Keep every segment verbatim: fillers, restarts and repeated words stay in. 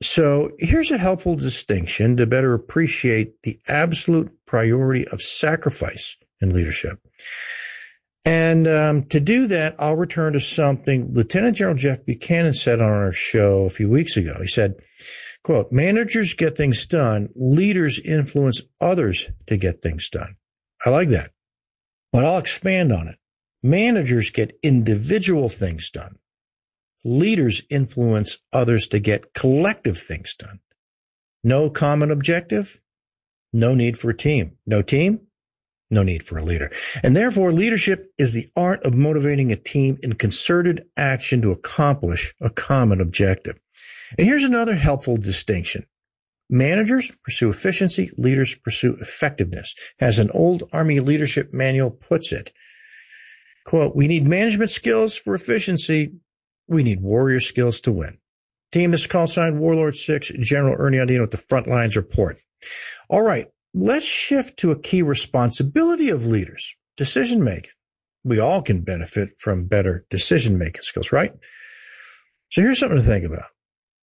So here's a helpful distinction to better appreciate the absolute priority of sacrifice in leadership. And um, to do that, I'll return to something Lieutenant General Jeff Buchanan said on our show a few weeks ago. He said, quote, managers get things done, leaders influence others to get things done. I like that, but I'll expand on it. Managers get individual things done. Leaders influence others to get collective things done. No common objective, no need for a team. No team, no need for a leader. And therefore, leadership is the art of motivating a team in concerted action to accomplish a common objective. And here's another helpful distinction. Managers pursue efficiency, leaders pursue effectiveness. As an old Army leadership manual puts it, quote, we need management skills for efficiency. We need warrior skills to win. Team, this is call sign Warlord six, General Ernie Andino with the Front Lines Report. All right, let's shift to a key responsibility of leaders, decision-making. We all can benefit from better decision-making skills, right? So here's something to think about.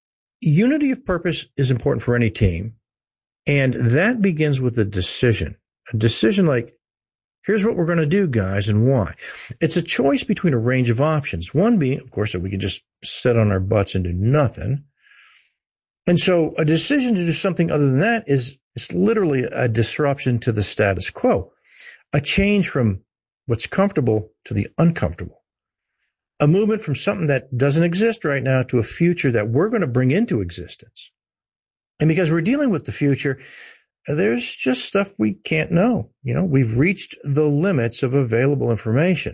Unity of purpose is important for any team, and that begins with a decision. A decision like, here's what we're going to do, guys, and why. It's a choice between a range of options. One being, of course, that we can just sit on our butts and do nothing. And so a decision to do something other than that is it's literally a disruption to the status quo, a change from what's comfortable to the uncomfortable, a movement from something that doesn't exist right now to a future that we're going to bring into existence. And because we're dealing with the future, there's just stuff we can't know. You know, we've reached the limits of available information.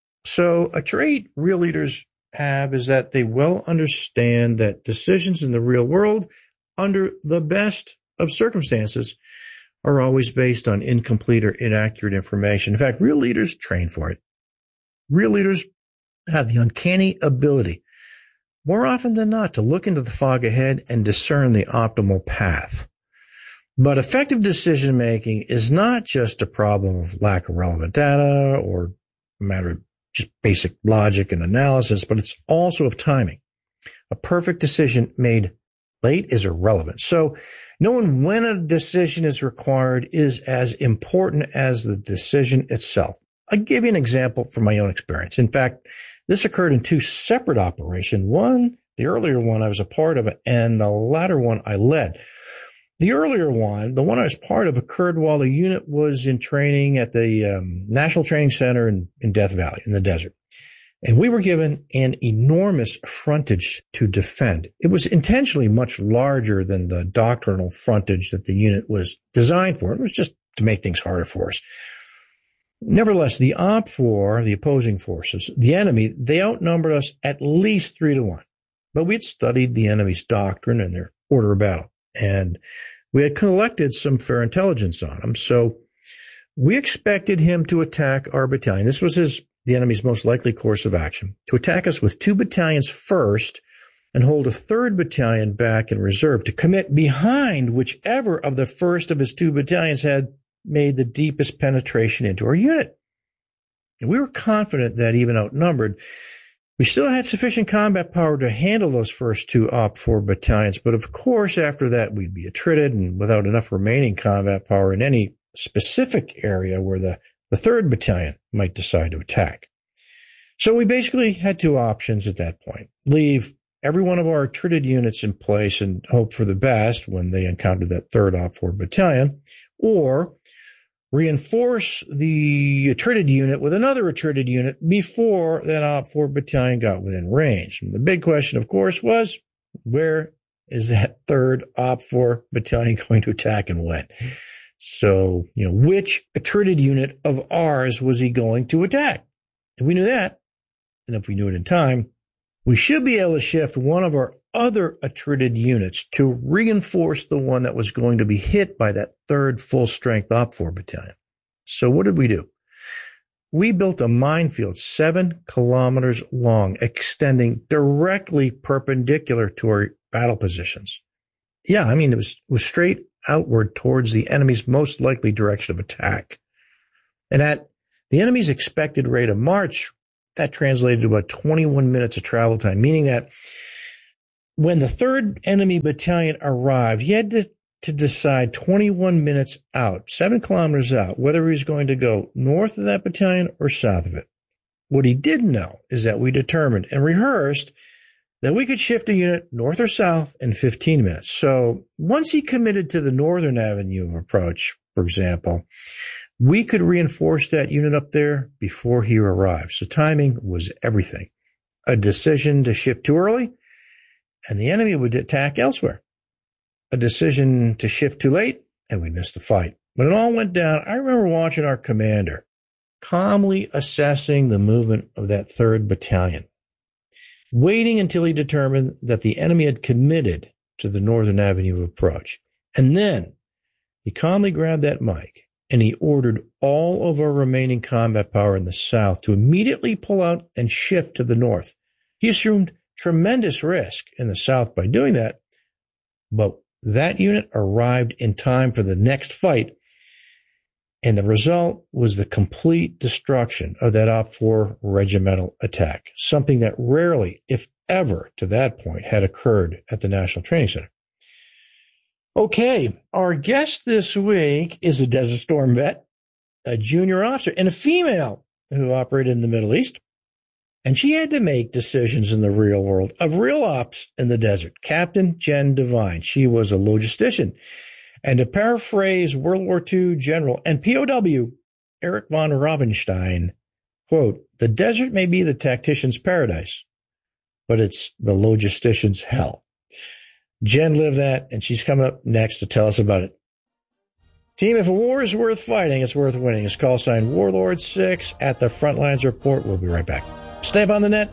So a trait real leaders have is that they well understand that decisions in the real world, under the best of circumstances, are always based on incomplete or inaccurate information. In fact, real leaders train for it. Real leaders have the uncanny ability, more often than not, to look into the fog ahead and discern the optimal path. But effective decision-making is not just a problem of lack of relevant data or a matter of just basic logic and analysis, but it's also of timing. A perfect decision made late is irrelevant. So knowing when a decision is required is as important as the decision itself. I'll give you an example from my own experience. In fact, this occurred in two separate operations. One, the earlier one I was a part of, and the latter one I led. The earlier one, the one I was part of, occurred while the unit was in training at the um, National Training Center in, in Death Valley in the desert. And we were given an enormous frontage to defend. It was intentionally much larger than the doctrinal frontage that the unit was designed for. It was just to make things harder for us. Nevertheless, the op four, the opposing forces, the enemy, they outnumbered us at least three to one. But we had studied the enemy's doctrine and their order of battle. And we had collected some fair intelligence on him. So we expected him to attack our battalion. This was his, the enemy's most likely course of action, to attack us with two battalions first and hold a third battalion back in reserve to commit behind whichever of the first of his two battalions had made the deepest penetration into our unit. And we were confident that even outnumbered, we still had sufficient combat power to handle those first two op four battalions, but of course after that we'd be attrited and without enough remaining combat power in any specific area where the, the third battalion might decide to attack. So we basically had two options at that point. Leave every one of our attrited units in place and hope for the best when they encountered that third op four battalion, or reinforce the attrited unit with another attrited unit before that op four battalion got within range. And the big question, of course, was where is that third op four battalion going to attack and when? So, you know, which attrited unit of ours was he going to attack? If we knew that, and if we knew it in time, we should be able to shift one of our other attrited units to reinforce the one that was going to be hit by that third full-strength op four battalion. So what did we do? We built a minefield seven kilometers long, extending directly perpendicular to our battle positions. Yeah, I mean, it was, it was straight outward towards the enemy's most likely direction of attack. And at the enemy's expected rate of march, that translated to about twenty-one minutes of travel time, meaning that When the third enemy battalion arrived, he had to, to decide twenty-one minutes out, seven kilometers out, whether he was going to go north of that battalion or south of it. What he didn't know is that we determined and rehearsed that we could shift a unit north or south in fifteen minutes. So once he committed to the northern avenue of approach, for example, we could reinforce that unit up there before he arrived. So timing was everything. A decision to shift too early, and the enemy would attack elsewhere. A decision to shift too late, and we missed the fight. When it all went down, I remember watching our commander calmly assessing the movement of that third battalion, waiting until he determined that the enemy had committed to the northern avenue of approach. And then he calmly grabbed that mic and he ordered all of our remaining combat power in the south to immediately pull out and shift to the north. He assumed tremendous risk in the south by doing that, but that unit arrived in time for the next fight, and the result was the complete destruction of that Op four regimental attack, something that rarely, if ever, to that point, had occurred at the National Training Center. Okay, our guest this week is a Desert Storm vet, a junior officer, and a female who operated in the Middle East. And she had to make decisions in the real world of real ops in the desert. Captain Jen Devine. She was a logistician. And to paraphrase World War Two General and P O W Erich von Ravenstein, quote, "The desert may be the tactician's paradise, but it's the logistician's hell." Jen lived that, and she's coming up next to tell us about it. Team, if a war is worth fighting, it's worth winning. It's call sign Warlord six at the Frontlines Report. We'll be right back. Stay up on the net.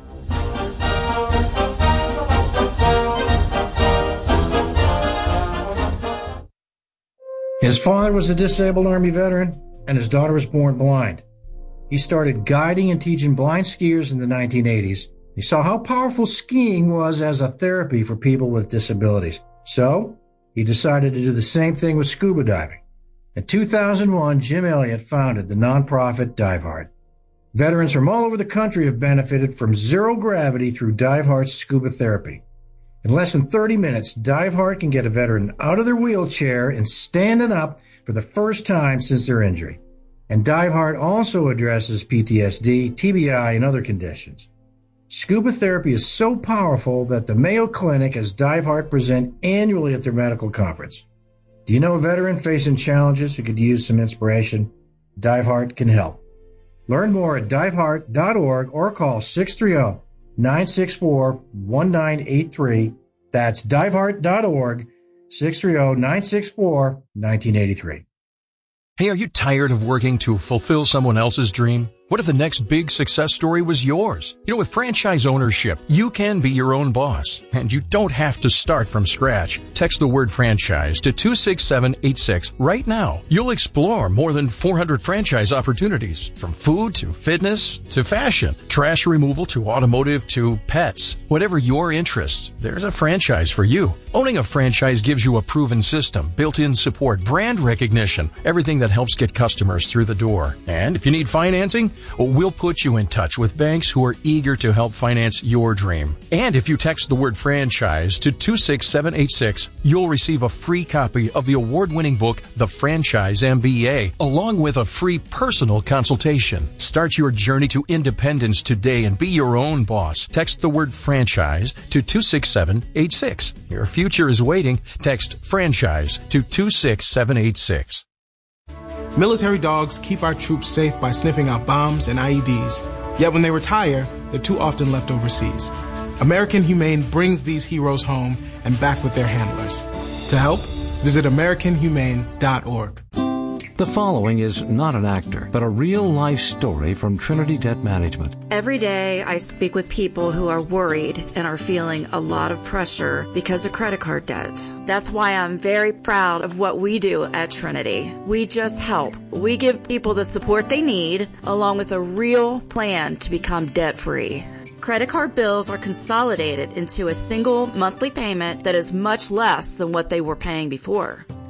His father was a disabled Army veteran, and his daughter was born blind. He started guiding and teaching blind skiers in the nineteen eighties. He saw how powerful skiing was as a therapy for people with disabilities. So he decided to do the same thing with scuba diving. In two thousand one, Jim Elliott founded the nonprofit DiveHeart. Veterans from all over the country have benefited from zero gravity through DiveHeart's scuba therapy. In less than thirty minutes, DiveHeart can get a veteran out of their wheelchair and standing up for the first time since their injury. And DiveHeart also addresses P T S D, T B I, and other conditions. Scuba therapy is so powerful that the Mayo Clinic has DiveHeart present annually at their medical conference. Do you know a veteran facing challenges who could use some inspiration? DiveHeart can help. Learn more at dive heart dot org or call six three zero, nine six four, one nine eight three. That's dive heart dot org, six three zero, nine six four, one nine eight three. Hey, are you tired of working to fulfill someone else's dream? What if the next big success story was yours? You know, with franchise ownership, you can be your own boss, and you don't have to start from scratch. Text the word franchise to two six seven eight six right now. You'll explore more than four hundred franchise opportunities, from food to fitness to fashion, trash removal to automotive to pets. Whatever your interest, there's a franchise for you. Owning a franchise gives you a proven system, built-in support, brand recognition, everything that helps get customers through the door. And if you need financing, well, we'll put you in touch with banks who are eager to help finance your dream. And if you text the word franchise to two six seven eight six, you'll receive a free copy of the award-winning book, The Franchise M B A, along with a free personal consultation. Start your journey to independence today and be your own boss. Text the word franchise to two six seven eight six. Your future is waiting. Text franchise to two six seven eight six. Military dogs keep our troops safe by sniffing out bombs and I E Ds. Yet when they retire, they're too often left overseas. American Humane brings these heroes home and back with their handlers. To help, visit american humane dot org. The following is not an actor, but a real-life story from Trinity Debt Management. Every day I speak with people who are worried and are feeling a lot of pressure because of credit card debt. That's why I'm very proud of what we do at Trinity. We just help. We give people the support they need, along with a real plan to become debt-free. Credit card bills are consolidated into a single monthly payment that is much less than what they were paying before.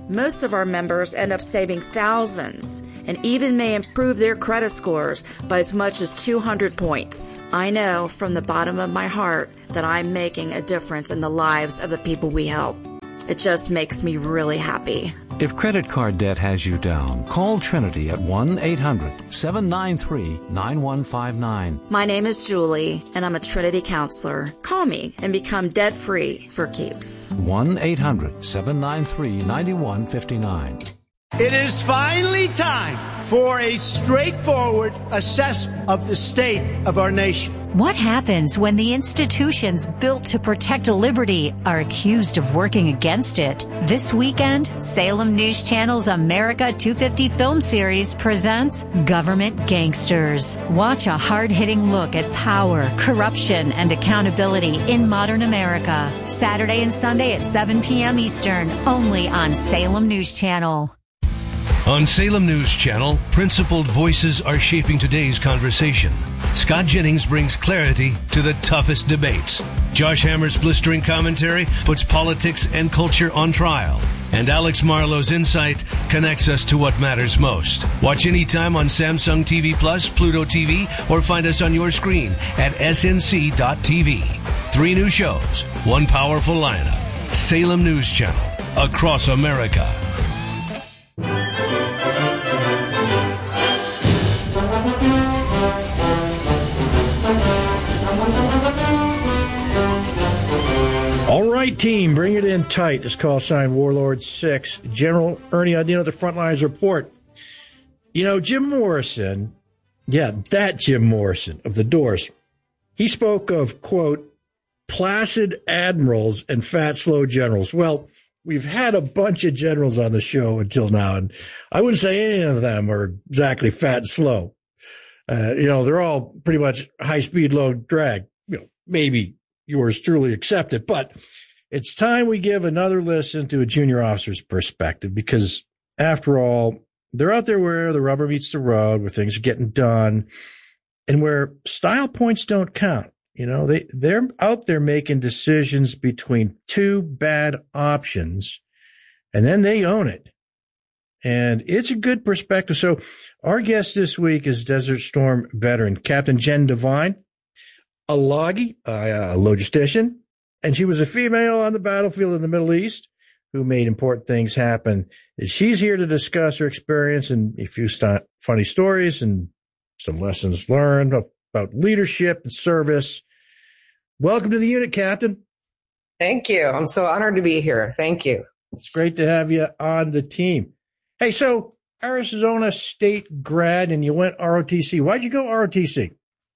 Most of our members end up saving thousands and even may improve their credit scores by as much as two hundred points. I know from the bottom of my heart that I'm making a difference in the lives of the people we help. It just makes me really happy. If credit card debt has you down, call Trinity at one eight hundred seven nine three nine one five nine. My name is Julie, and I'm a Trinity counselor. Call me and become debt-free for keeps. one eight hundred seven nine three nine one five nine. It is finally time for a straightforward assessment of the state of our nation. What happens when the institutions built to protect liberty are accused of working against it? This weekend, Salem News Channel's America two fifty film series presents Government Gangsters. Watch a hard-hitting look at power, corruption, and accountability in modern America. Saturday and Sunday at seven p.m. Eastern, only on Salem News Channel. On Salem News Channel, principled voices are shaping today's conversation. Scott Jennings brings clarity to the toughest debates. Josh Hammer's blistering commentary puts politics and culture on trial. And Alex Marlowe's insight connects us to what matters most. Watch anytime on Samsung T V Plus, Pluto T V, or find us on your screen at S N C dot T V. Three new shows, one powerful lineup. Salem News Channel, across America. All right, team, bring it in tight. This call sign Warlord six. General Ernie Audino, the Frontlines Report. You know, Jim Morrison, yeah, that Jim Morrison of the Doors, he spoke of, quote, placid admirals and fat, slow generals. Well, we've had a bunch of generals on the show until now, and I wouldn't say any of them are exactly fat and slow. Uh, you know, they're all pretty much high speed, low drag. You know, maybe yours truly accepted, but it's time we give another listen to a junior officer's perspective, because after all, they're out there where the rubber meets the road, where things are getting done, and where style points don't count. You know, they, they're out there making decisions between two bad options, and then they own it. And it's a good perspective. So our guest this week is Desert Storm veteran Captain Jen Devine, a loggy, uh, a logistician, and she was a female on the battlefield in the Middle East who made important things happen. She's here to discuss her experience and a few st- funny stories and some lessons learned about leadership and service. Welcome to the unit, Captain. Thank you. I'm so honored to be here. Thank you. It's great to have you on the team. Hey, so Arizona State grad, and you went R O T C. Why'd you go R O T C?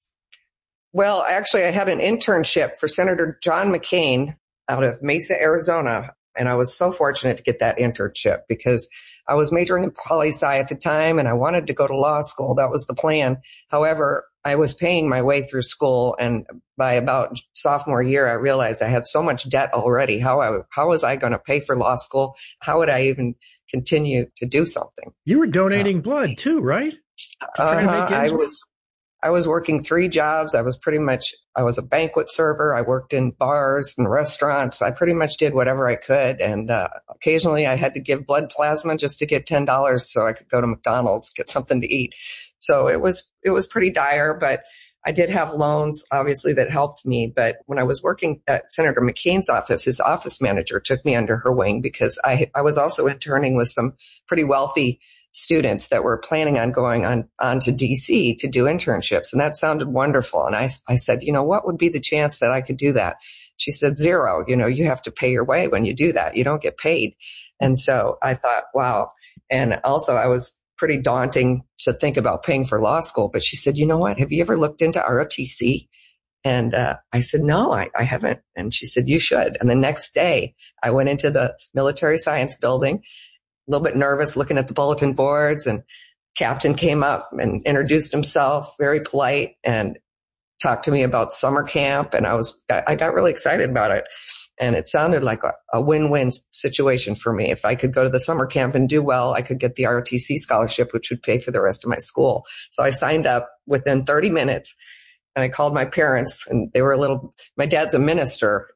Well, actually, I had an internship for Senator John McCain out of Mesa, Arizona, and I was so fortunate to get that internship because I was majoring in poli-sci at the time, and I wanted to go to law school. That was the plan. However, I was paying my way through school, and by about sophomore year, I realized I had so much debt already. How I, how was I going to pay for law school? How would I even continue to do something? You were donating uh, blood too, right? Uh, I was. I was working three jobs. I was pretty much, I was a banquet server. I worked in bars and restaurants. I pretty much did whatever I could. And uh, occasionally I had to give blood plasma just to get ten dollars so I could go to McDonald's, get something to eat. So it was, it was pretty dire, but I did have loans, obviously, that helped me. But when I was working at Senator McCain's office, his office manager took me under her wing because I, I was also interning with some pretty wealthy students that were planning on going on, on to D C to do internships. And that sounded wonderful. And I, I said, you know, what would be the chance that I could do that? She said, zero. You know, you have to pay your way when you do that. You don't get paid. And so I thought, wow. And also I was pretty daunting to think about paying for law school. But she said, you know what? Have you ever looked into R O T C? And uh, I said, no, I, I haven't. And she said, you should. And the next day I went into the military science building, a little bit nervous looking at the bulletin boards, and Captain came up and introduced himself, very polite, and talked to me about summer camp. And I was, I got really excited about it. And it sounded like a, a win-win situation for me. If I could go to the summer camp and do well, I could get the R O T C scholarship, which would pay for the rest of my school. So I signed up within thirty minutes. And I called my parents, and they were a little, my dad's a minister, and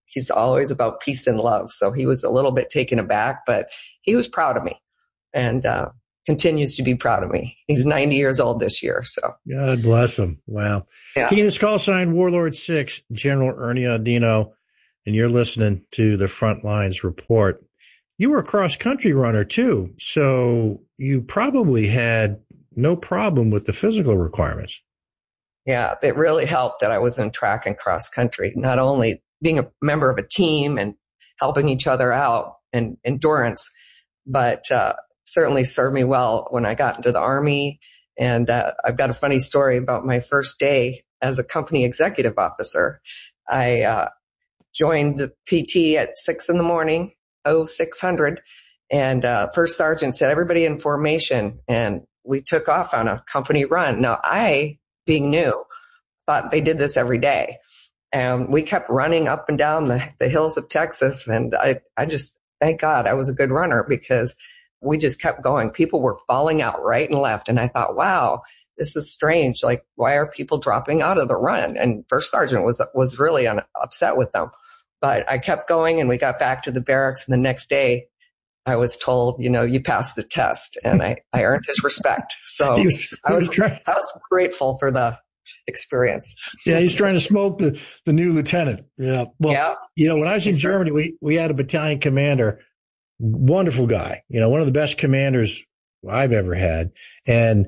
he's always about peace and love. So he was a little bit taken aback, but he was proud of me and uh, continues to be proud of me. He's ninety years old this year. So God bless him. Wow. Yeah. Keenan's call sign Warlord six, General Ernie Audino, and you're listening to the Front Lines Report. You were a cross-country runner, too, so you probably had no problem with the physical requirements. Yeah, it really helped that I was in track and cross-country, not only being a member of a team and helping each other out and endurance, but uh, certainly served me well when I got into the Army. And uh, I've got a funny story about my first day as a company executive officer. I uh, joined the P T at six in the morning, oh six hundred, and uh, first sergeant said, everybody in formation, and we took off on a company run. Now, I, being new, thought they did this every day. And we kept running up and down the, the hills of Texas, and I, I just, thank God I was a good runner because we just kept going. People were falling out right and left, and I thought, wow, this is strange. Like, why are people dropping out of the run? And first sergeant was was really un- upset with them. But I kept going, and we got back to the barracks. And the next day, I was told, you know, you passed the test, and I, I earned his respect. So He was- he I was was trying- I was grateful for the experience. Yeah, he's trying to smoke the, the new lieutenant. Yeah. Well, Yeah. you know, when I was in Yes, sir. Germany, we, we had a battalion commander, wonderful guy, you know, one of the best commanders I've ever had. And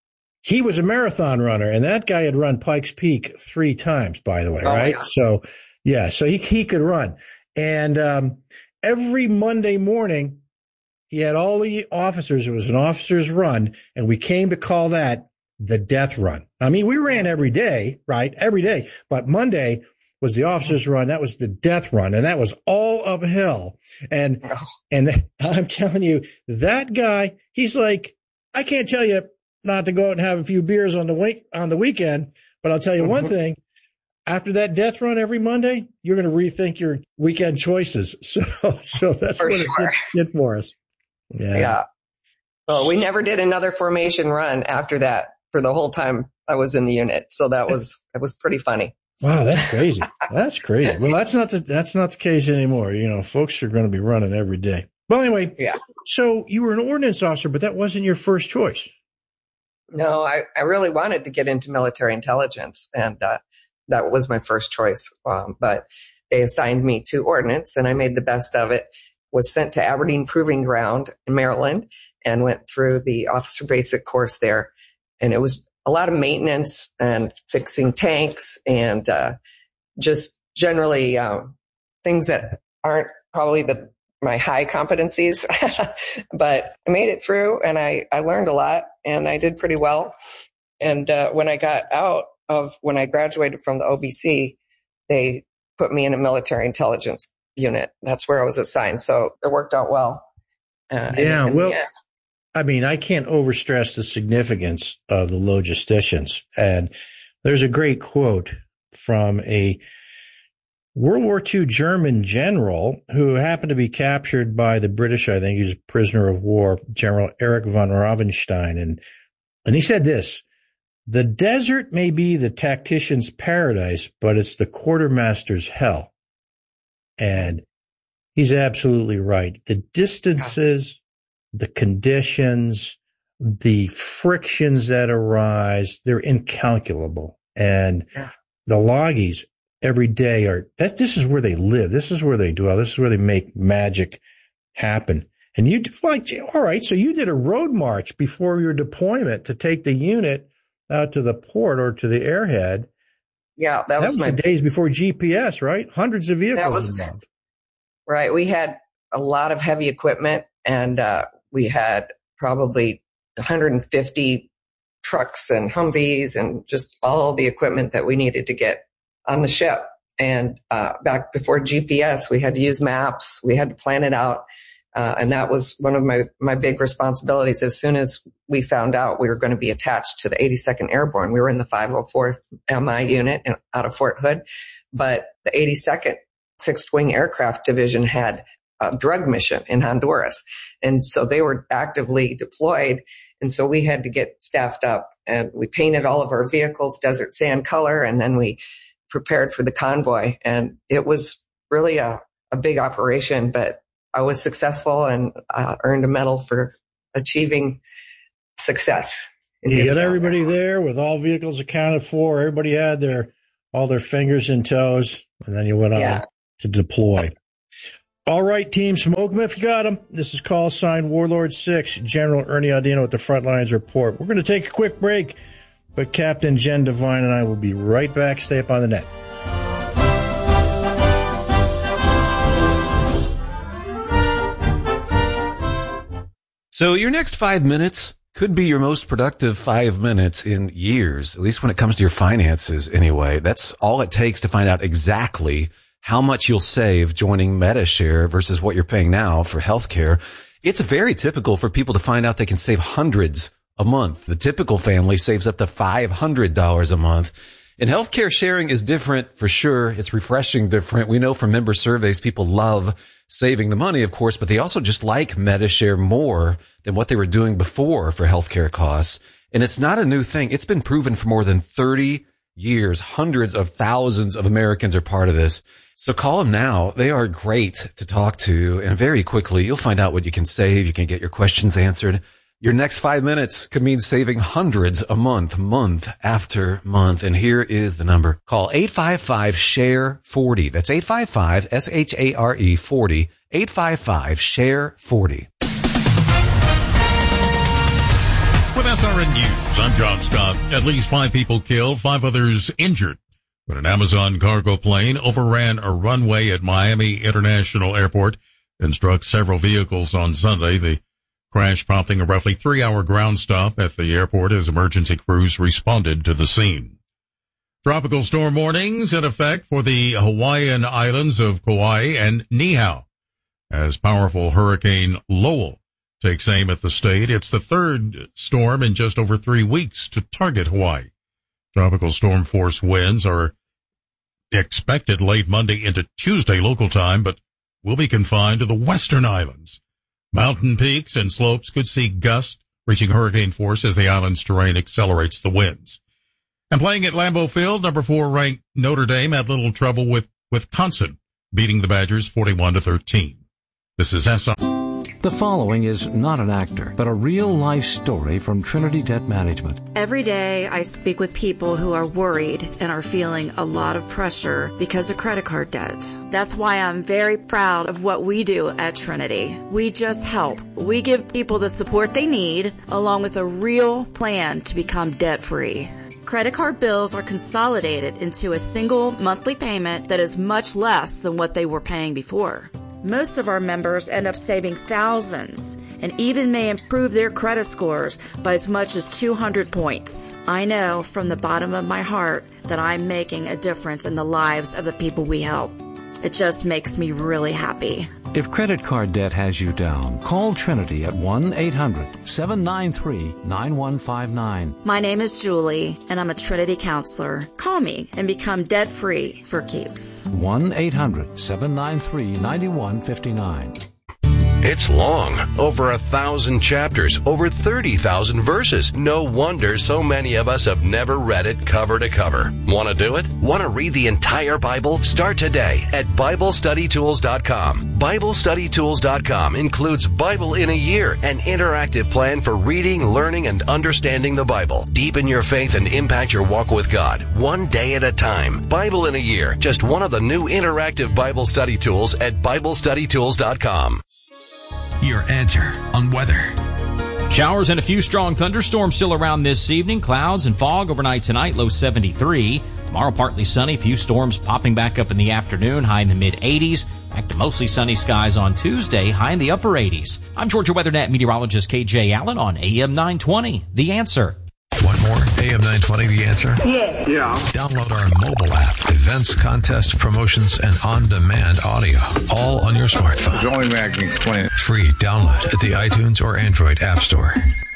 he was a marathon runner, and that guy had run Pikes Peak three times, by the way, Oh, my right? God. So, yeah, so he, he could run. And um, every Monday morning, he had all the officers. It was an officer's run, and we came to call that the death run. I mean, we ran every day, right? Every day. But Monday was the officer's run. That was the death run, and that was all uphill. And Oh. and I'm telling you, that guy, he's like, I can't tell you not to go out and have a few beers on the week on the weekend, but I'll tell you one thing. After that death run every Monday, you're going to rethink your weekend choices. So, so that's For what sure. it did, did for us. Yeah. Yeah. Well, we never did another formation run after that for the whole time I was in the unit. So that was, that was pretty funny. Wow, that's crazy. That's crazy. Well, that's not the that's not the case anymore. You know, folks are going to be running every day. Well, anyway, Yeah. so you were an ordnance officer, but that wasn't your first choice. No, I, I really wanted to get into military intelligence, and uh, that was my first choice. Um, but they assigned me to ordnance, and I made the best of it. Was sent to Aberdeen Proving Ground in Maryland and went through the officer basic course there. And it was a lot of maintenance and fixing tanks and uh, just generally um, things that aren't probably the my high competencies, but I made it through, and I, I learned a lot, and I did pretty well. And uh, when I got out of, when I graduated from the O B C, they put me in a military intelligence unit. That's where I was assigned. So it worked out well. Uh, Yeah, in- in well, the end. I mean, I can't overstress the significance of the logisticians. And there's a great quote from a World War Two German general who happened to be captured by the British. I think he was a prisoner of war, General Erich von Ravenstein. And, and he said this: the desert may be the tactician's paradise, but it's the quartermaster's hell. And he's absolutely right. The distances, the conditions, the frictions that arise, they're incalculable. And Yeah. the loggies every day are, that, this is where they live. This is where they dwell. This is where they make magic happen. And you, like, all right, so you did a road march before your deployment to take the unit out to the port or to the airhead. Yeah, that, That was, was my the days before G P S, right? Hundreds of vehicles That was- involved. Right. We had a lot of heavy equipment, and uh, we had probably one hundred fifty trucks and Humvees and just all the equipment that we needed to get on the ship. And uh, back before G P S, we had to use maps. We had to plan it out. Uh, and that was one of my, my big responsibilities. As soon as we found out we were going to be attached to the eighty-second Airborne, we were in the five oh fourth M I unit in, out of Fort Hood, but the eighty-second Fixed Wing Aircraft Division had a drug mission in Honduras. And so they were actively deployed. And so we had to get staffed up, and we painted all of our vehicles desert sand color. And then we prepared for the convoy. And it was really a, a big operation, but I was successful and uh, earned a medal for achieving success. You got everybody there with all vehicles accounted for. Everybody had their all their fingers and toes, and then you went on yeah. to deploy. All right, Team Smoke 'em if you got them. This is call sign Warlord six, General Ernie Audino with the Frontlines Report. We're going to take a quick break, but Captain Jen Devine and I will be right back. Stay up on the net. So your next five minutes could be your most productive five minutes in years, at least when it comes to your finances anyway. That's all it takes to find out exactly how much you'll save joining Medi-Share versus what you're paying now for healthcare. It's very typical for people to find out they can save hundreds a month. The typical family saves up to five hundred dollars a month. And healthcare sharing is different for sure. It's refreshing different. We know from member surveys, people love saving the money, of course, but they also just like Medi-Share more than what they were doing before for healthcare costs. And it's not a new thing. It's been proven for more than thirty years. Hundreds of thousands of Americans are part of this. So call them now. They are great to talk to. And very quickly, you'll find out what you can save. You can get your questions answered. Your next five minutes could mean saving hundreds a month, month after month. And here is the number. Call eight five five, S H A R E, forty. That's eight five five, S H A R E, forty. eight five five, S H A R E, forty. With S R N News, I'm John Scott. At least five people killed, five others injured when an Amazon cargo plane overran a runway at Miami International Airport and struck several vehicles on Sunday. The crash prompting a roughly three-hour ground stop at the airport as emergency crews responded to the scene. Tropical storm warnings in effect for the Hawaiian islands of Kauai and Niihau as powerful Hurricane Lowell takes aim at the state. It's the third storm in just over three weeks to target Hawaii. Tropical storm force winds are expected late Monday into Tuesday local time, but will be confined to the western islands. Mountain peaks and slopes could see gusts reaching hurricane force as the island's terrain accelerates the winds. And playing at Lambeau Field, number four ranked Notre Dame had little trouble with Wisconsin, beating the Badgers forty-one to thirteen. This is S R. The following is not an actor, but a real-life story from Trinity Debt Management. Every day I speak with people who are worried and are feeling a lot of pressure because of credit card debt. That's why I'm very proud of what we do at Trinity. We just help. We give people the support they need, along with a real plan to become debt-free. Credit card bills are consolidated into a single monthly payment that is much less than what they were paying before. Most of our members end up saving thousands and even may improve their credit scores by as much as two hundred points. I know from the bottom of my heart that I'm making a difference in the lives of the people we help. It just makes me really happy. If credit card debt has you down, call Trinity at one eight hundred, seven nine three, nine one five nine. My name is Julie, and I'm a Trinity counselor. Call me and become debt-free for keeps. one eight hundred, seven nine three, nine one five nine. It's long, over a thousand chapters, over thirty thousand verses. No wonder so many of us have never read it cover to cover. Want to do it? Want to read the entire Bible? Start today at Bible Study Tools dot com. Bible Study Tools dot com includes Bible in a Year, an interactive plan for reading, learning, and understanding the Bible. Deepen your faith and impact your walk with God, one day at a time. Bible in a Year, just one of the new interactive Bible study tools at Bible Study Tools dot com. Your answer on weather. Showers and a few strong thunderstorms still around this evening. Clouds and fog overnight tonight, low seventy-three. Tomorrow, partly sunny. A few storms popping back up in the afternoon, high in the mid eighties. Back to mostly sunny skies on Tuesday, high in the upper eighties. I'm Georgia WeatherNet meteorologist K J Allen on A M nine twenty. The Answer. One more, A M nine twenty, The Answer? Yeah. Yeah. Download our mobile app. Events, contests, promotions, and on-demand audio. All on your smartphone. It's the only way I can explain it. Free download at the iTunes or Android App Store.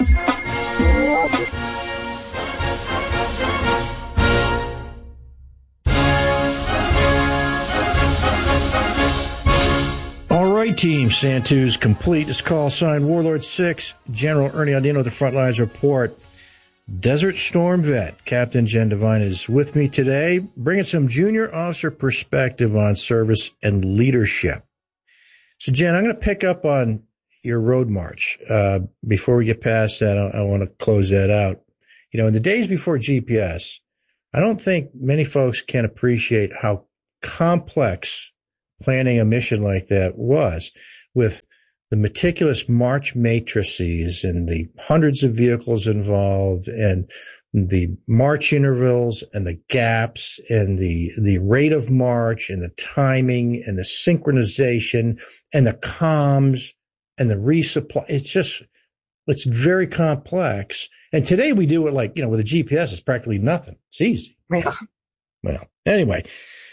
All right, Team Santu's complete. It's call sign Warlord six, General Ernie Audino, the Frontlines Report. Desert Storm vet Captain Jen Devine is with me today, bringing some junior officer perspective on service and leadership. So, Jen, I'm going to pick up on your road march. Uh, before we get past that, I, I want to close that out. You know, in the days before G P S, I don't think many folks can appreciate how complex planning a mission like that was, with the meticulous march matrices and the hundreds of vehicles involved and the march intervals and the gaps and the, the rate of march and the timing and the synchronization and the comms and the resupply. It's just, it's very complex. And today we do it like, you know, with a G P S, it's practically nothing. It's easy. Yeah. Well, anyway,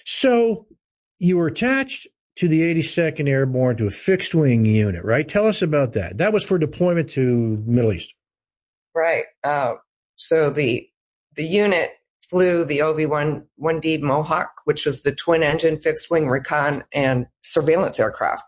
so you were attached to the eighty-second Airborne, to a fixed wing unit, right? Tell us about that. That was for deployment to the Middle East. Right. Uh, so the the unit flew the O V one one D Mohawk, which was the twin engine fixed wing recon and surveillance aircraft.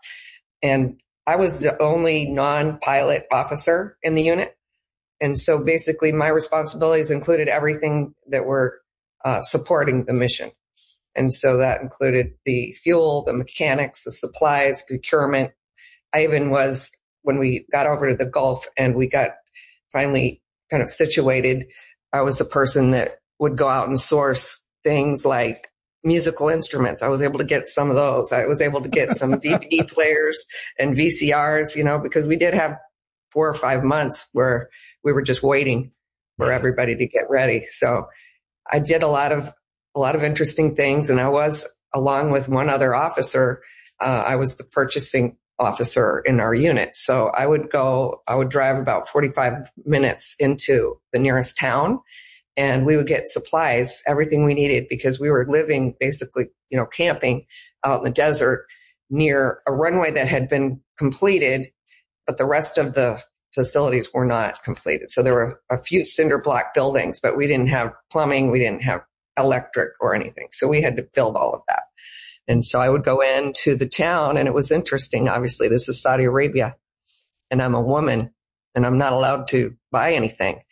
And I was the only non-pilot officer in the unit. And so basically my responsibilities included everything that were uh, supporting the mission. And so that included the fuel, the mechanics, the supplies, procurement. I even was, when we got over to the Gulf and we got finally kind of situated, I was the person that would go out and source things like musical instruments. I was able to get some of those. I was able to get some D V D players and V C Rs, you know, because we did have four or five months where we were just waiting for everybody to get ready. So I did a lot of a lot of interesting things. And I was, along with one other officer, uh, I was the purchasing officer in our unit. So I would go, I would drive about forty-five minutes into the nearest town and we would get supplies, everything we needed, because we were living basically, you know, camping out in the desert near a runway that had been completed, but the rest of the facilities were not completed. So there were a few cinder block buildings, but we didn't have plumbing. We didn't have electric or anything. So we had to build all of that. And so I would go into the town and it was interesting. Obviously, this is Saudi Arabia and I'm a woman and I'm not allowed to buy anything.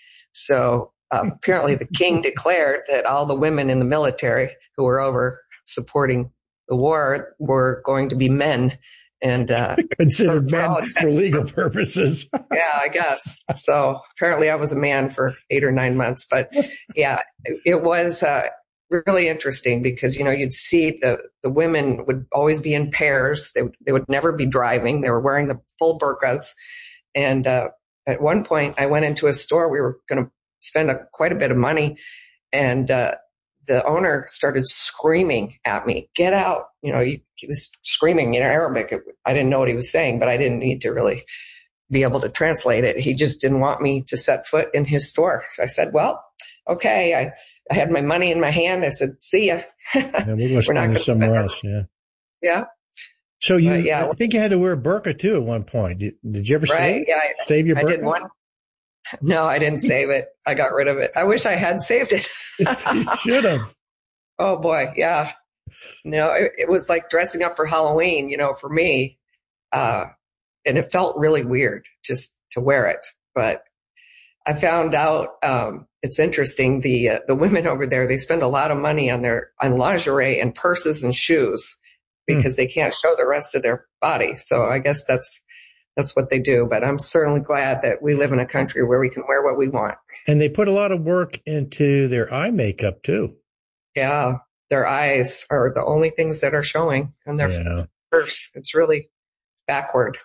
So uh, apparently the king declared that all the women in the military who were over supporting the war were going to be men. And uh, considered men for legal purposes. Yeah, I guess. So apparently I was a man for eight or nine months. But yeah, it, it was uh, really interesting because, you know, you'd see the, the women would always be in pairs. They, they would never be driving. They were wearing the full burqas. And uh, at one point I went into a store. We were going to spend a, quite a bit of money. And uh, the owner started screaming at me, "Get out." You know, he, he was screaming in Arabic. I didn't know what he was saying, but I didn't need to really be able to translate it. He just didn't want me to set foot in his store. So I said, well, okay. I, I had my money in my hand. I said, see ya. Yeah, we're, we're not going to somewhere else. Yeah. Yeah. So you, but, yeah, I think you had to wear a burqa too at one point. Did, did you ever right, save, yeah, I, save your burqa? I did one. No, I didn't save it. I got rid of it. I wish I had saved it. You should have. Oh boy. Yeah. No, it, it was like dressing up for Halloween, you know, for me. Uh, and it felt really weird just to wear it. But I found out, um, it's interesting. The, uh, the women over there, they spend a lot of money on their, on lingerie and purses and shoes because mm. they can't show the rest of their body. So I guess that's, that's what they do. But I'm certainly glad that we live in a country where we can wear what we want. And they put a lot of work into their eye makeup too. Yeah. Their eyes are the only things that are showing on their yeah. face. It's really backward.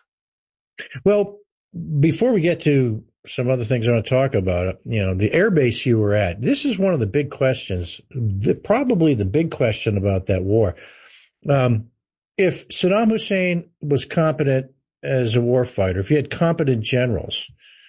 Well, before we get to some other things I want to talk about, you know, the airbase you were at, this is one of the big questions, the, probably the big question about that war. Um, if Saddam Hussein was competent as a warfighter, if he had competent generals,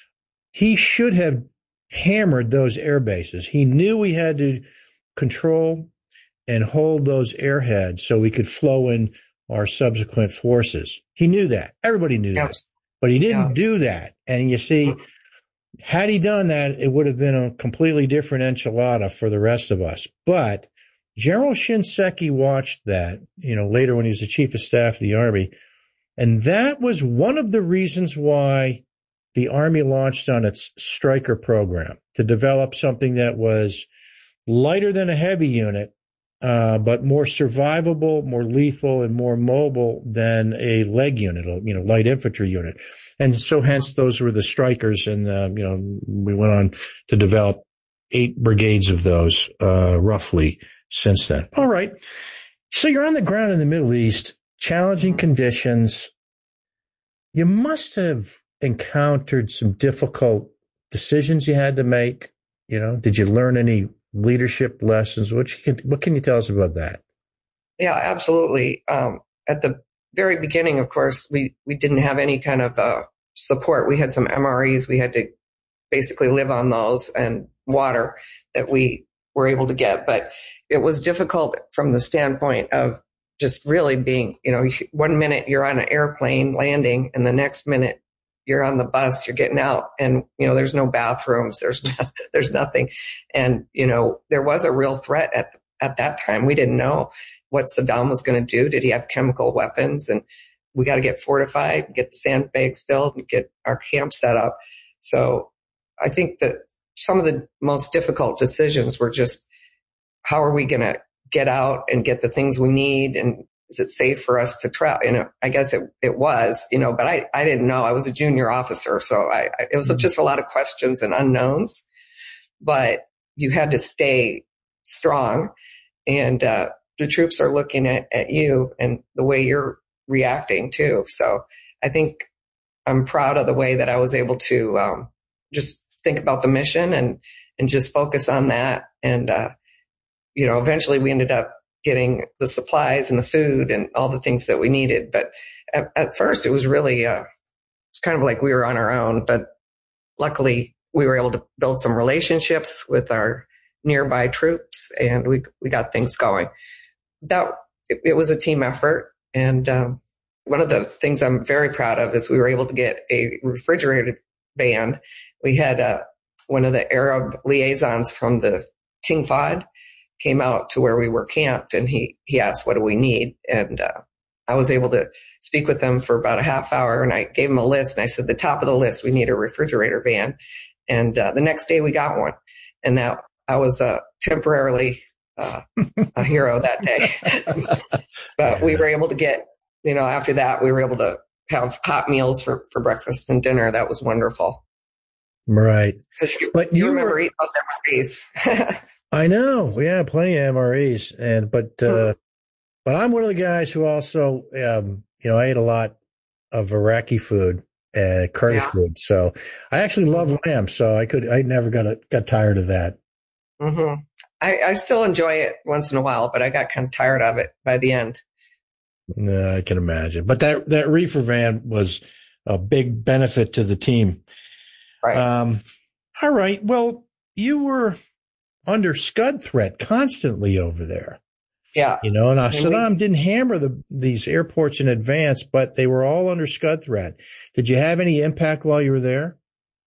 he should have hammered those air bases. He knew we had to control and hold those airheads so we could flow in our subsequent forces. He knew that. Everybody knew yes. that. But he didn't yeah. do that. And you see, had he done that, it would have been a completely different enchilada for the rest of us. But General Shinseki watched that, you know, later when he was the chief of staff of the Army. And that was one of the reasons why the Army launched on its Stryker program to develop something that was lighter than a heavy unit, uh, but more survivable, more lethal, and more mobile than a leg unit, you know, light infantry unit. And so hence those were the Strykers. And, uh, you know, we went on to develop eight brigades of those, uh, roughly since then. All right. So you're on the ground in the Middle East, challenging conditions. You must have encountered some difficult decisions you had to make. You know, did you learn any leadership lessons? What you can, what can you tell us about that? Yeah, absolutely. Um, at the very beginning, of course, we, we didn't have any kind of uh, support. We had some M R Es. We had to basically live on those and water that we were able to get. But it was difficult from the standpoint of just really being, you know, one minute you're on an airplane landing and the next minute you're on the bus, you're getting out and, you know, there's no bathrooms, there's, no, there's nothing. And, you know, there was a real threat at, at that time. We didn't know what Saddam was going to do. Did he have chemical weapons? And we got to get fortified, get the sandbags filled and get our camp set up. So I think that some of the most difficult decisions were just, how are we going to get out and get the things we need? And is it safe for us to travel? You know, I guess it, it was, you know, but I, I didn't know. I was a junior officer. So I, I it was just a lot of questions and unknowns, but you had to stay strong. And, uh, the troops are looking at, at you and the way you're reacting too. So I think I'm proud of the way that I was able to, um, just think about the mission and, and just focus on that. And, uh, you know, eventually we ended up getting the supplies and the food and all the things that we needed. But at, at first it was really, uh, it's kind of like we were on our own, but luckily we were able to build some relationships with our nearby troops and we, we got things going. That it, it was a team effort. And, um, one of the things I'm very proud of is we were able to get a refrigerated van. We had, uh, one of the Arab liaisons from the King Fahd came out to where we were camped and he, he asked, what do we need? And, uh, I was able to speak with him for about a half hour and I gave him a list and I said, the top of the list, we need a refrigerator van. And, uh, the next day we got one and that I was, uh, temporarily, uh, a hero that day, but we were able to get, you know, after that, we were able to have hot meals for, for breakfast and dinner. That was wonderful. Right. You, but you, you remember were, eating those M R Es. I know. We had plenty of M R Es and, but, uh, but I'm one of the guys who also, um, you know, I ate a lot of Iraqi food and curry yeah. food. So I actually love mm-hmm. lamb. So I could, I never got, a, got tired of that. Mm-hmm. I, I still enjoy it once in a while, but I got kind of tired of it by the end. No, I can imagine. But that, that reefer van was a big benefit to the team. Right. Um, all right. Well, you were under Scud threat constantly over there. Yeah. You know, now Saddam we, didn't hammer the, these airports in advance, but they were all under Scud threat. Did you have any impact while you were there?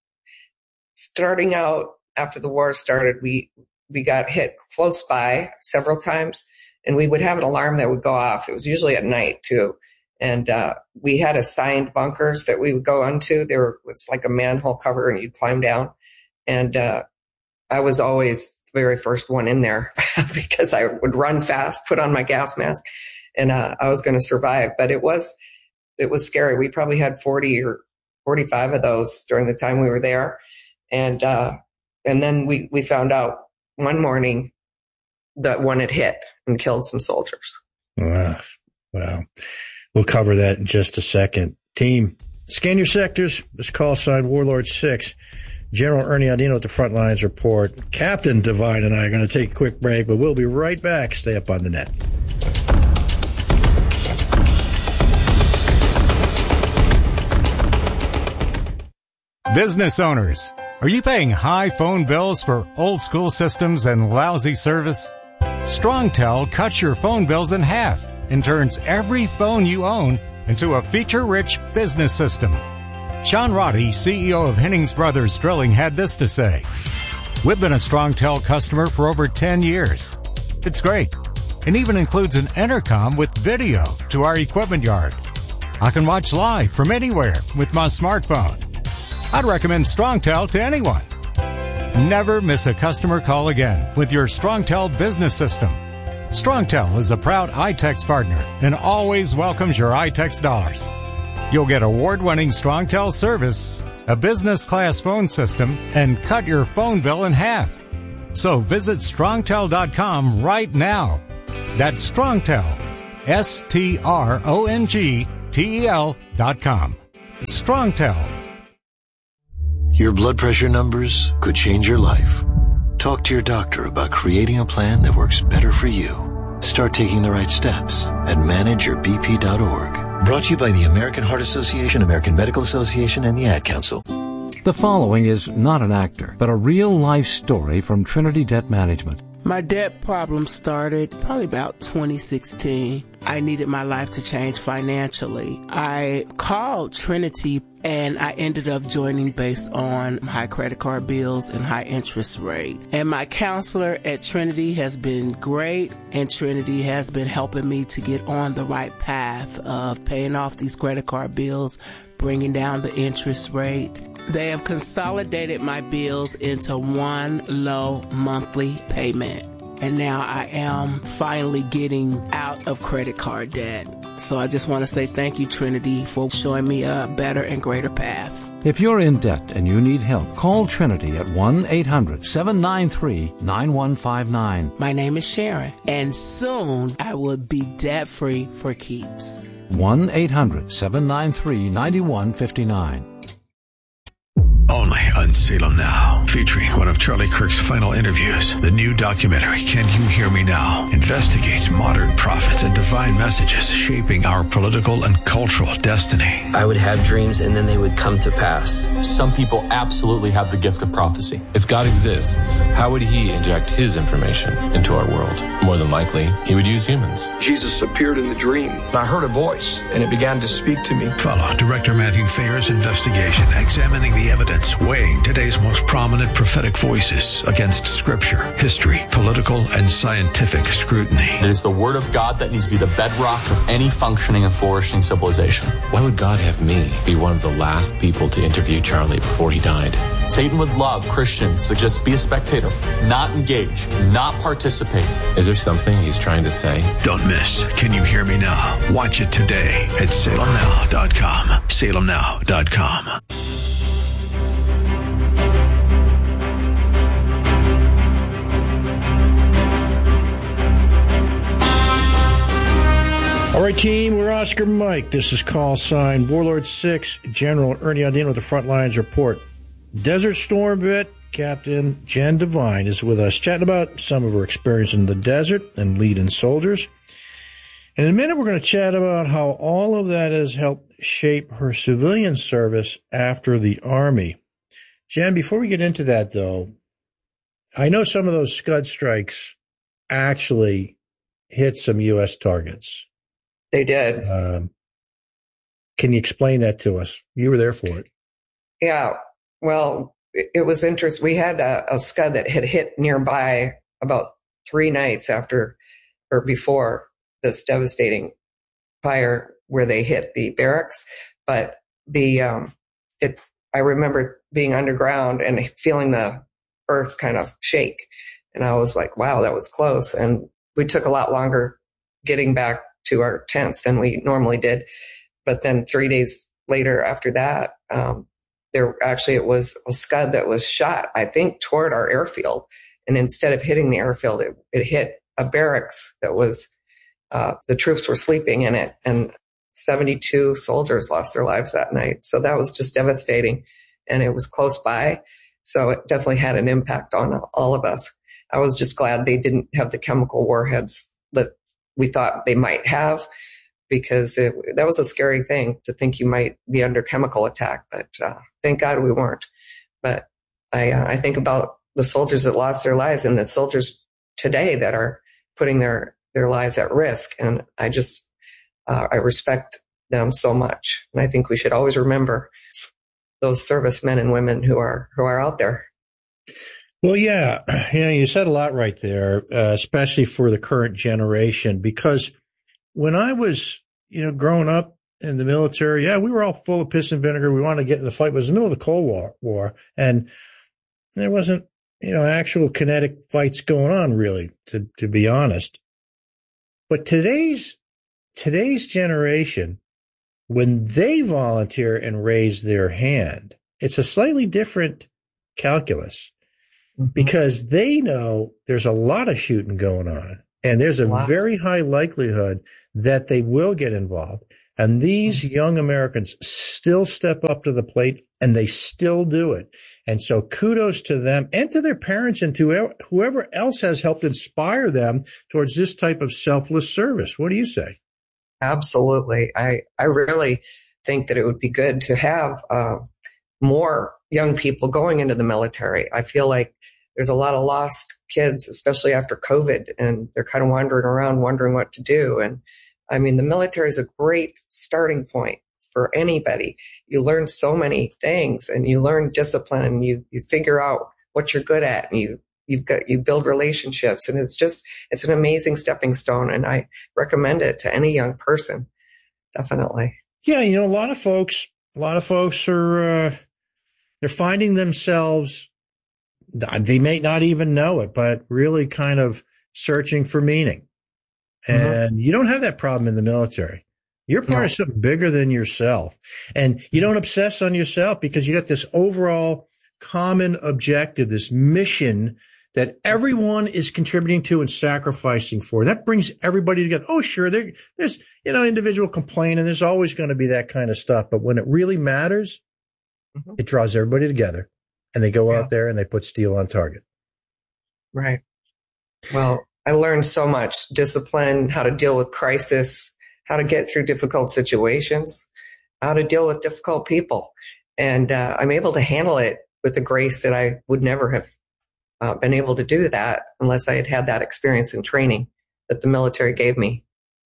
Starting out after the war started, we, we got hit close by several times and we would have an alarm that would go off. It was usually at night too. And, uh, we had assigned bunkers that we would go into. There were, it's like a manhole cover and you'd climb down. And, uh, I was always the very first one in there because I would run fast, put on my gas mask and, uh, I was going to survive, but it was, it was scary. We probably had forty or forty-five of those during the time we were there. And, uh, and then we, we found out one morning that one had hit and killed some soldiers. Wow. Wow. We'll cover that in just a second. Team, scan your sectors. This call sign Warlord six. General Ernie Audino at the front lines report. Captain Devine and I are going to take a quick break, but we'll be right back. Stay up on the net. Business owners, are you paying high phone bills for old school systems and lousy service? StrongTel cuts your phone bills in half and turns every phone you own into a feature-rich business system. Sean Roddy, C E O of Hennings Brothers Drilling, had this to say. We've been a StrongTel customer for over ten years. It's great. It even includes an intercom with video to our equipment yard. I can watch live from anywhere with my smartphone. I'd recommend StrongTel to anyone. Never miss a customer call again with your StrongTel business system. StrongTel is a proud iTex partner and always welcomes your iTex dollars. You'll get award-winning StrongTel service, a business-class phone system, and cut your phone bill in half. So visit strongtel dot com right now. That's StrongTel, S T R O N G T E L dot com. It's StrongTel. Your blood pressure numbers could change your life. Talk to your doctor about creating a plan that works better for you. Start taking the right steps at manage your b p dot org. Brought to you by the American Heart Association, American Medical Association, and the Ad Council. The following is not an actor, but a real-life story from Trinity Debt Management. My debt problem started probably about twenty sixteen. I needed my life to change financially. I called Trinity and I ended up joining based on high credit card bills and high interest rate. And my counselor at Trinity has been great, and Trinity has been helping me to get on the right path of paying off these credit card bills, bringing down the interest rate. They have consolidated my bills into one low monthly payment. And now I am finally getting out of credit card debt. So I just want to say thank you, Trinity, for showing me a better and greater path. If you're in debt and you need help, call Trinity at one eight hundred seven nine three nine one five nine. My name is Sharon, and soon I will be debt-free for keeps. one eight hundred seven nine three nine one five nine. Only on Salem Now, featuring one of Charlie Kirk's final interviews. The new documentary, Can You Hear Me Now?, investigates modern prophets and divine messages shaping our political and cultural destiny. I would have dreams and then they would come to pass. Some people absolutely have the gift of prophecy. If God exists, how would he inject his information into our world? More than likely, he would use humans. Jesus appeared in the dream. I heard a voice and it began to speak to me. Follow Director Matthew Thayer's investigation, examining the evidence, weighing today's most prominent prophetic voices against scripture, history, political, and scientific scrutiny. It is the word of God that needs to be the bedrock of any functioning and flourishing civilization. Why would God have me be one of the last people to interview Charlie before he died? Satan would love Christians to just be a spectator, not engage, not participate. Is there something he's trying to say? Don't miss Can You Hear Me Now? Watch it today at salem now dot com. salem now dot com. All right, team, we're Oscar Mike. This is call sign Warlord six, General Ernie Aldino with the Front Lines Report. Desert Storm vet Captain Jen Devine is with us, chatting about some of her experience in the desert and leading soldiers. And in a minute, we're going to chat about how all of that has helped shape her civilian service after the Army. Jen, before we get into that, though, I know some of those Scud strikes actually hit some U S targets. They did. Um, can you explain that to us? You were there for it. Yeah. Well, it, it was interesting. We had a, a Scud that had hit nearby about three nights after or before this devastating fire where they hit the barracks. But the, um, it, I remember being underground and feeling the earth kind of shake. And I was like, wow, that was close. And we took a lot longer getting back to our tents than we normally did. But then three days later after that, um, there actually, it was a Scud that was shot, I think, toward our airfield. And instead of hitting the airfield, it, it hit a barracks that was, uh, the troops were sleeping in it. And seventy-two soldiers lost their lives that night. So that was just devastating. And it was close by. So it definitely had an impact on all of us. I was just glad they didn't have the chemical warheads that we thought they might have, because it, that was a scary thing to think you might be under chemical attack. But uh, thank God we weren't. But I, uh, I think about the soldiers that lost their lives and the soldiers today that are putting their, their lives at risk. And I just, uh, I respect them so much. And I think we should always remember those servicemen and women who are, who are out there. Well, yeah, you know, you said a lot right there, uh, especially for the current generation, because when I was, you know, growing up in the military, yeah, we were all full of piss and vinegar. We wanted to get in the fight. It was the middle of the Cold War, war and there wasn't, you know, actual kinetic fights going on, really, to, to be honest. But today's, today's generation, when they volunteer and raise their hand, it's a slightly different calculus mm-hmm. because they know there's a lot of shooting going on and there's a Lots. very high likelihood that they will get involved. And these mm-hmm. young Americans still step up to the plate and they still do it. And so kudos to them and to their parents and to whoever else has helped inspire them towards this type of selfless service. What do you say? Absolutely. I, I really think that it would be good to have uh, more young people going into the military. I feel like there's a lot of lost kids, especially after COVID, and they're kind of wandering around wondering what to do. And I mean, the military is a great starting point for anybody. You learn so many things and you learn discipline and you, you figure out what you're good at and you, you've got, you build relationships and it's just, it's an amazing stepping stone. And I recommend it to any young person. Definitely. Yeah. You know, a lot of folks, a lot of folks are, uh, they're finding themselves, they may not even know it, but really kind of searching for meaning. And mm-hmm. you don't have that problem in the military. You're part no. of something bigger than yourself. And you don't obsess on yourself because you got this overall common objective, this mission that everyone is contributing to and sacrificing for. That brings everybody together. Oh, sure, there, there's, you know, individual complaint and there's always going to be that kind of stuff. But when it really matters, mm-hmm. it draws everybody together and they go yeah. out there and they put steel on target. Right. Well, I learned so much discipline, how to deal with crisis, how to get through difficult situations, how to deal with difficult people. And uh, I'm able to handle it with a grace that I would never have uh, been able to do that unless I had had that experience and training that the military gave me.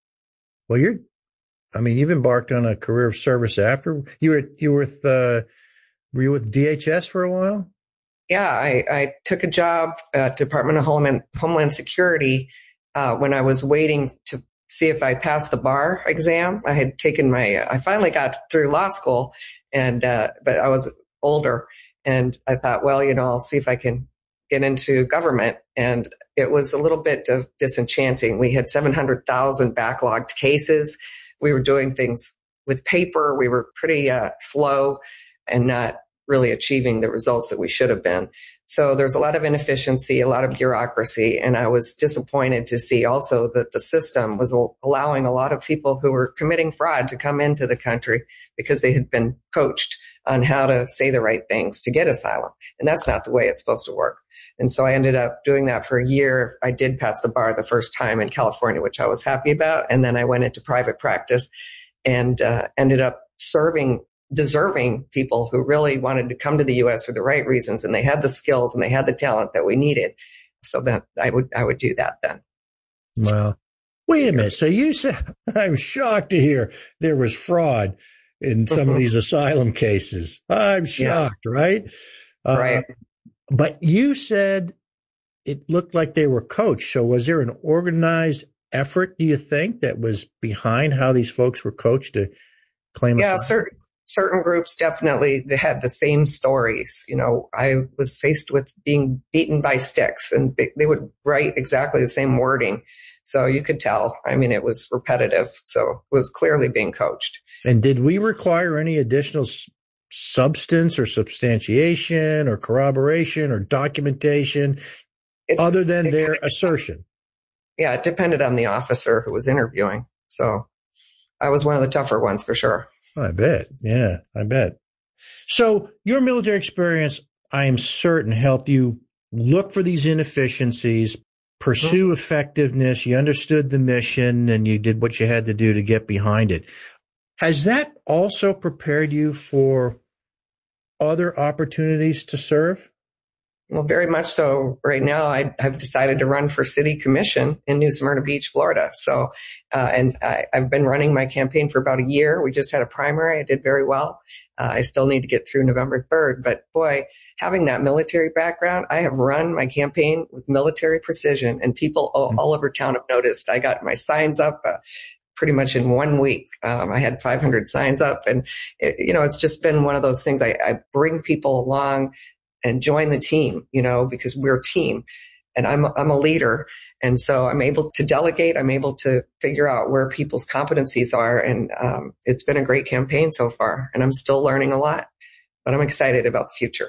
Well, you're, I mean, you've embarked on a career of service after. You were, you were with, uh, were you with D H S for a while? Yeah, I, I took a job at Department of Homeland, Homeland Security uh, when I was waiting to see if I passed the bar exam. I had taken my, uh, I finally got through law school, and uh, but I was older, and I thought, well, you know, I'll see if I can get into government. And it was a little bit of disenchanting. We had seven hundred thousand backlogged cases. We were doing things with paper. We were pretty uh, slow and not really achieving the results that we should have been. So there's a lot of inefficiency, a lot of bureaucracy. And I was disappointed to see also that the system was allowing a lot of people who were committing fraud to come into the country because they had been coached on how to say the right things to get asylum. And that's not the way it's supposed to work. And so I ended up doing that for a year. I did pass the bar the first time in California, which I was happy about. And then I went into private practice and uh, ended up serving deserving people who really wanted to come to the U S for the right reasons, and they had the skills and they had the talent that we needed. So that I would, I would do that then. Well, wait a minute. So you said, I'm shocked to hear there was fraud in some of these asylum cases. I'm shocked, yeah. right? Right. Uh, but you said it looked like they were coached. So was there an organized effort, do you think, that was behind how these folks were coached to claim yeah, asylum? certain certain groups definitely they had the same stories. You know, I was faced with being beaten by sticks, and they would write exactly the same wording. So you could tell. I mean, it was repetitive. So it was clearly being coached. And did we require any additional s- substance or substantiation or corroboration or documentation it, other than their assertion? Yeah, it depended on the officer who was interviewing. So I was one of the tougher ones for sure. I bet. Yeah, I bet. So your military experience, I am certain, helped you look for these inefficiencies, pursue mm-hmm. effectiveness. You understood the mission and you did what you had to do to get behind it. Has that also prepared you for other opportunities to serve? Well, very much so. Right now, I, I've decided to run for city commission in New Smyrna Beach, Florida. So, uh, and I, I've been running my campaign for about a year. We just had a primary. I did very well. Uh, I still need to get through November third. But boy, having that military background, I have run my campaign with military precision, and people all, all over town have noticed. I got my signs up. Uh, pretty much in one week. Um, I had five hundred signs up, and it, you know, it's just been one of those things. I, I bring people along and join the team, you know, because we're a team, and I'm I'm a leader. And so I'm able to delegate. I'm able to figure out where people's competencies are. And um, it's been a great campaign so far. And I'm still learning a lot, but I'm excited about the future.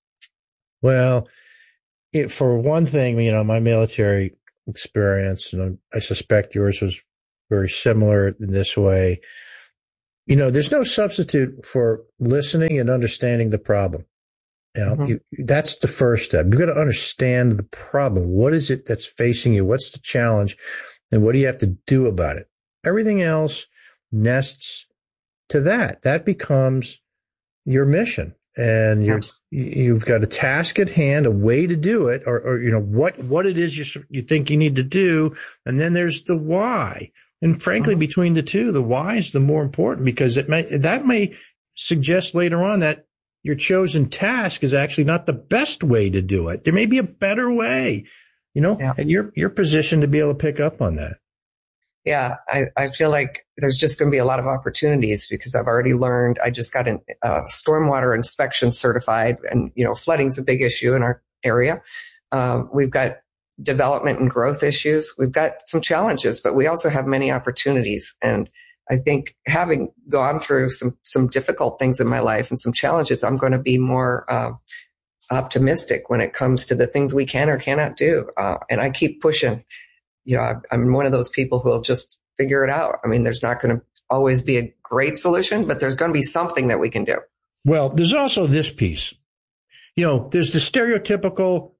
Well, it, for one thing, you know, my military experience, and I suspect yours was very similar in this way. You know, there's no substitute for listening and understanding the problem. You know, mm-hmm. you, that's the first step. You've got to understand the problem. What is it that's facing you? What's the challenge? And what do you have to do about it? Everything else nests to that. That becomes your mission. And you're, yes. you've got a task at hand, a way to do it, or, or you know, what, what it is you, you think you need to do. And then there's the why. And frankly, mm-hmm. between the two, the why is the more important, because it may, that may suggest later on that your chosen task is actually not the best way to do it. There may be a better way, you know, yeah. and you're, you're positioned to be able to pick up on that. Yeah. I, I feel like there's just going to be a lot of opportunities, because I've already learned. I just got a uh, stormwater inspection certified, and, you know, flooding's a big issue in our area. Um, we've got development and growth issues. We've got some challenges, but we also have many opportunities. And I think having gone through some, some difficult things in my life and some challenges, I'm going to be more uh, optimistic when it comes to the things we can or cannot do. Uh, and I keep pushing. You know, I, I'm one of those people who will just figure it out. I mean, there's not going to always be a great solution, but there's going to be something that we can do. Well, there's also this piece. You know, there's the stereotypical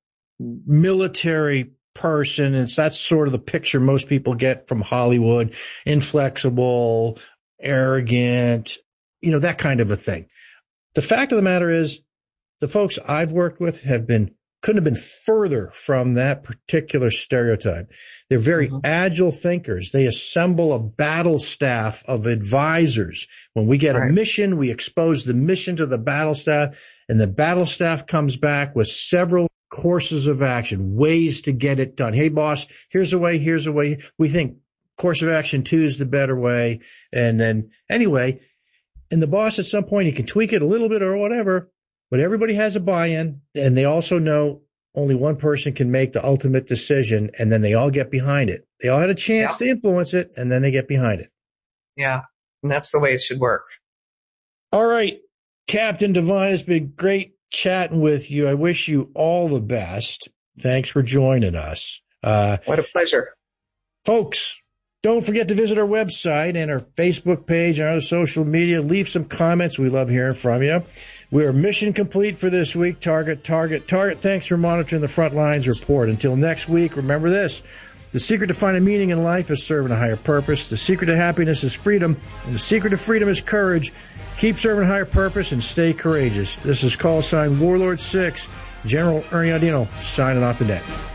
military person, and that's sort of the picture most people get from Hollywood: inflexible, arrogant, you know, that kind of a thing. The fact of the matter is, the folks I've worked with have been couldn't have been further from that particular stereotype. They're very mm-hmm. agile thinkers. They assemble a battle staff of advisors. When we get right. a mission, we expose the mission to the battle staff, and the battle staff comes back with several courses of action, ways to get it done. Hey, boss, here's a way, here's a way. We think course of action two is the better way. And then anyway, and the boss at some point, he can tweak it a little bit or whatever, but everybody has a buy-in, and they also know only one person can make the ultimate decision, and then they all get behind it. They all had a chance yeah. to influence it, and then they get behind it. Yeah, and that's the way it should work. All right, Captain Devine, it's been great chatting with you. I wish you all the best. Thanks for joining us. Uh, what a pleasure. Folks, don't forget to visit our website and our Facebook page and our social media. Leave some comments. We love hearing from you. We are mission complete for this week. Target, target, target. Thanks for monitoring the Front Lines Report. Until next week, remember this: the secret to finding meaning in life is serving a higher purpose. The secret to happiness is freedom, and the secret to freedom is courage. Keep serving a higher purpose and stay courageous. This is call sign Warlord six, General Ernie Audino, signing off the net.